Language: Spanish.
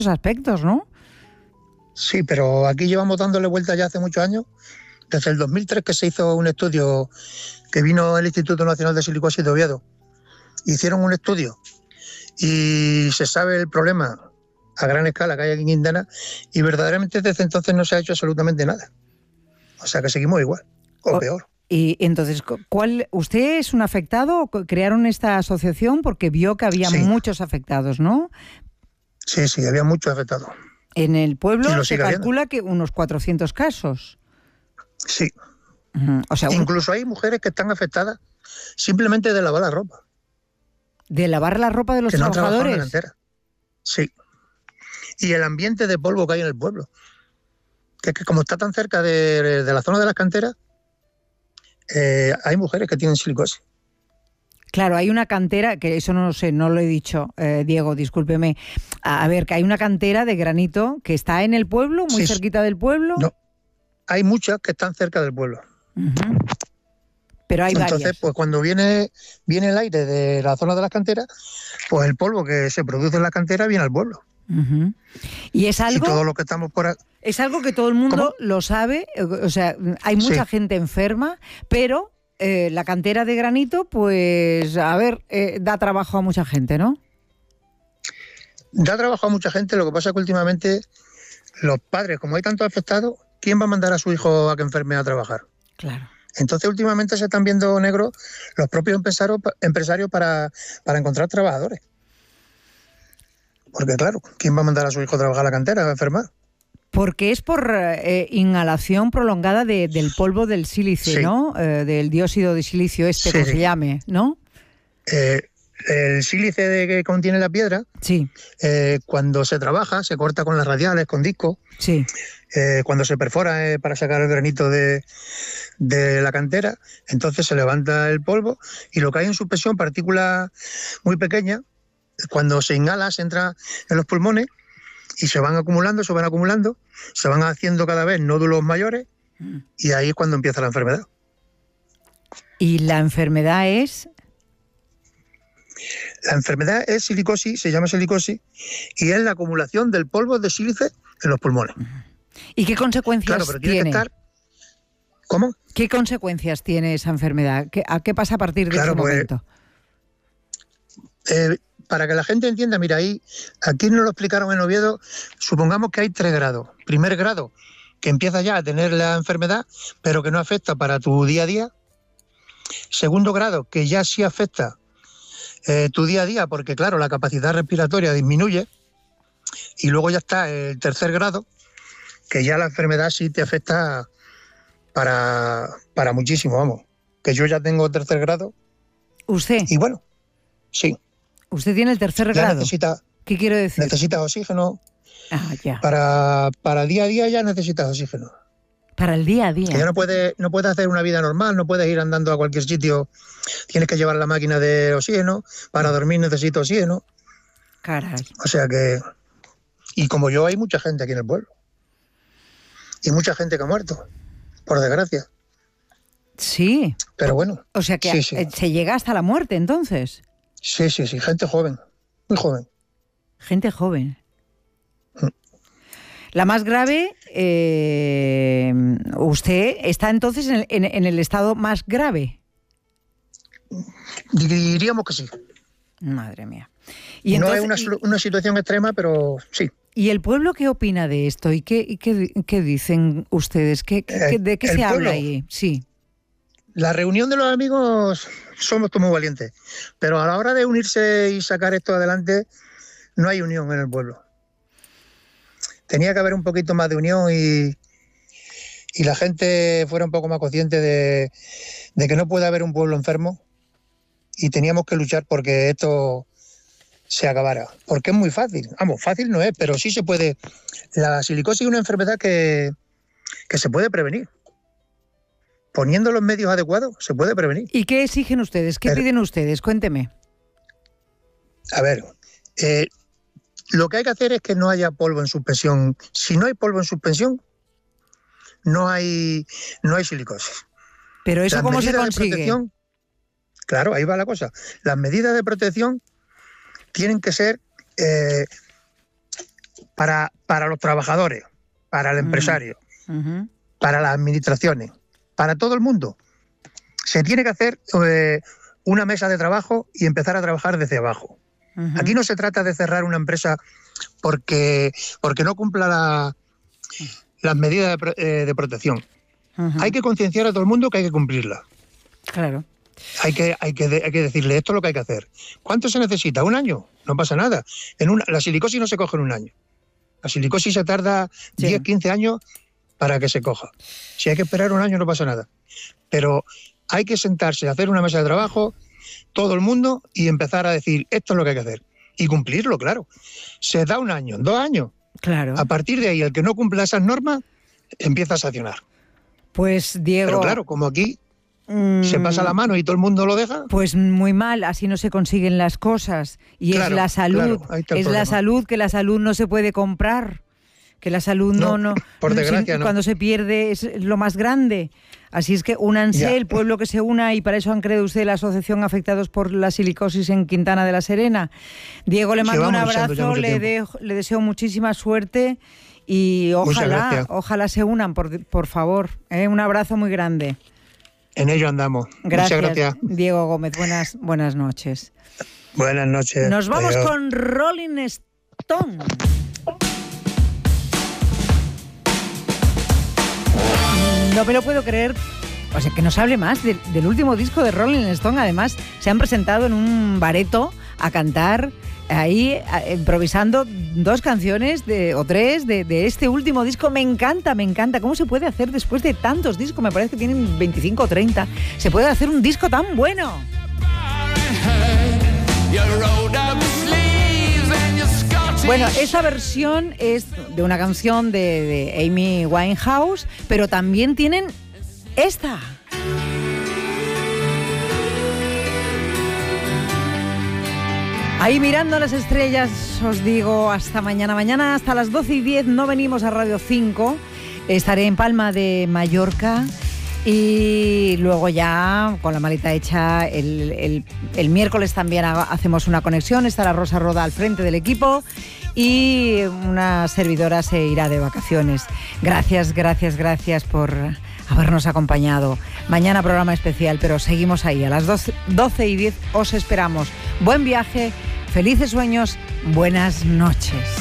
aspectos, ¿no? Sí, pero aquí llevamos dándole vuelta ya hace muchos años. Desde el 2003 que se hizo un estudio, que vino el Instituto Nacional de Silicosis de Oviedo. Hicieron un estudio y se sabe el problema a gran escala que hay aquí en Quintana, y verdaderamente desde entonces no se ha hecho absolutamente nada. O sea que seguimos igual, o peor. Y entonces, ¿usted es un afectado? ¿Crearon esta asociación porque vio que había muchos afectados, no? Sí, había muchos afectados. En el pueblo se calcula que unos 400 casos. Sí. O sea, incluso hay mujeres que están afectadas simplemente de lavar la ropa. ¿De lavar la ropa de los trabajadores? No cantera. Sí. Y el ambiente de polvo que hay en el pueblo. Que como está tan cerca de la zona de las canteras, hay mujeres que tienen silicosis. Claro, hay una cantera, que eso no lo sé, no lo he dicho, Diego, discúlpeme. A ver, que hay una cantera de granito que está en el pueblo, muy cerquita del pueblo. No, hay muchas que están cerca del pueblo. Uh-huh. Pero hay Entonces, varias. pues cuando viene el aire de la zona de las canteras, pues el polvo que se produce en la cantera viene al pueblo. Uh-huh. Y es algo. Y todo lo que estamos por aquí. Es algo que todo el mundo lo sabe, o sea, hay mucha gente enferma, pero la cantera de granito, pues, a ver, da trabajo a mucha gente, ¿no? Da trabajo a mucha gente, lo que pasa es que últimamente los padres, como hay tantos afectados, ¿quién va a mandar a su hijo a que enferme a trabajar? Claro. Entonces últimamente se están viendo negros los propios empresarios para encontrar trabajadores. Porque claro, ¿quién va a mandar a su hijo a trabajar a la cantera, a enfermar? Porque es por inhalación prolongada del polvo del sílice, ¿no? Del dióxido de silicio como se llame, ¿no? El sílice que contiene la piedra, cuando se trabaja, se corta con las radiales, con discos. Sí. Cuando se perfora para sacar el granito de la cantera, entonces se levanta el polvo y lo que hay en suspensión, partículas muy pequeñas, cuando se inhala, se entra en los pulmones y se van acumulando, se van haciendo cada vez nódulos mayores y ahí es cuando empieza la enfermedad. ¿Y la enfermedad es? La enfermedad es silicosis, se llama silicosis, y es la acumulación del polvo de sílice en los pulmones. ¿Y qué consecuencias tiene? ¿Cómo? ¿Qué consecuencias tiene esa enfermedad? ¿Qué pasa a partir de ese momento? Para que la gente entienda, mira, aquí nos lo explicaron en Oviedo, supongamos que hay 3 grados. Primer grado, que empieza ya a tener la enfermedad, pero que no afecta para tu día a día. Segundo grado, que ya sí afecta tu día a día, porque claro, la capacidad respiratoria disminuye. Y luego ya está el tercer grado, que ya la enfermedad sí te afecta para muchísimo, vamos. Que yo ya tengo tercer grado. ¿Usted? Y bueno, sí. ¿Usted tiene el tercer grado? ¿Qué quiero decir? Necesita oxígeno. Ah, ya. Para el día a día ya necesitas oxígeno. Para el día a día. Que ya no puedes hacer una vida normal, no puedes ir andando a cualquier sitio. Tienes que llevar la máquina de oxígeno. Para dormir necesito oxígeno. Caray. O sea que... Y como yo, hay mucha gente aquí en el pueblo. Y mucha gente que ha muerto, por desgracia. Sí. Pero bueno. O sea que se llega hasta la muerte, entonces. Sí, gente joven, muy joven. Gente joven. La más grave, usted está entonces en el estado más grave. Diríamos que sí. Madre mía. Y entonces, no es una situación extrema, pero sí. ¿Y el pueblo qué opina de esto? ¿Y qué dicen ustedes? ¿De qué se habla ahí? Sí. La reunión de los amigos somos todos muy valientes, pero a la hora de unirse y sacar esto adelante no hay unión en el pueblo. Tenía que haber un poquito más de unión y la gente fuera un poco más consciente de que no puede haber un pueblo enfermo y teníamos que luchar porque esto se acabara. Porque es muy fácil. Vamos, fácil no es, pero sí se puede. La silicosis es una enfermedad que se puede prevenir. Poniendo los medios adecuados, se puede prevenir. ¿Y qué exigen ustedes? ¿Qué piden ustedes? Cuénteme. A ver, lo que hay que hacer es que no haya polvo en suspensión. Si no hay polvo en suspensión, no hay silicosis. ¿Pero eso cómo se consigue? Claro, ahí va la cosa. Las medidas de protección tienen que ser para los trabajadores, para el empresario, para las administraciones, para todo el mundo. Se tiene que hacer una mesa de trabajo y empezar a trabajar desde abajo. Aquí no se trata de cerrar una empresa porque no cumpla las medidas de protección. Hay que concienciar a todo el mundo que hay que cumplirlas. Claro. Hay que decirle, esto es lo que hay que hacer. ¿Cuánto se necesita? ¿1 año? No pasa nada. La silicosis no se coge en 1 año. La silicosis se tarda 10, 15 años para que se coja. Si hay que esperar 1 año no pasa nada. Pero hay que sentarse, hacer una mesa de trabajo, todo el mundo, y empezar a decir, esto es lo que hay que hacer. Y cumplirlo, claro. Se da 1 año, 2 años. Claro. A partir de ahí, el que no cumpla esas normas, empieza a sancionar. Pues, Diego... Pero claro, como aquí se pasa la mano y todo el mundo lo deja... Pues muy mal, así no se consiguen las cosas. Y claro, es la salud, es la salud, que la salud no se puede comprar. Que la salud no por desgracia, no. Cuando se pierde es lo más grande. Así es que únanse, el pueblo que se una, y para eso han creado ustedes la Asociación Afectados por la Silicosis en Quintana de la Serena. Diego, le mando un abrazo, le deseo muchísima suerte y ojalá se unan, por favor. Un abrazo muy grande. En ello andamos. Gracias, muchas gracias. Diego Gómez. Buenas noches. Buenas noches. Nos vamos con Rolling Stone. No me lo puedo creer, o sea, que nos hable más del último disco de Rolling Stone. Además, se han presentado en un bareto a cantar ahí, improvisando 2 canciones o 3 de este último disco. Me encanta. ¿Cómo se puede hacer después de tantos discos? Me parece que tienen 25 o 30. Se puede hacer un disco tan bueno. Bueno, esa versión es de una canción de Amy Winehouse, pero también tienen esta. Ahí mirando las estrellas, os digo hasta mañana. Mañana hasta las 12:10 no venimos a Radio 5. Estaré en Palma de Mallorca. Y luego ya, con la maleta hecha, el miércoles también hacemos una conexión. Estará Rosa Roda al frente del equipo y una servidora se irá de vacaciones. Gracias por habernos acompañado. Mañana programa especial, pero seguimos ahí. A las 12:10 os esperamos. Buen viaje, felices sueños, buenas noches.